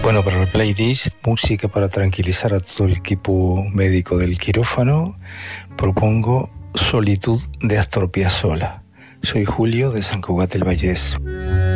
Bueno, para el playlist, música para tranquilizar a todo el equipo médico del quirófano, propongo Solitud de Astor Piazzolla. Soy Julio de Sant Cugat del Vallès.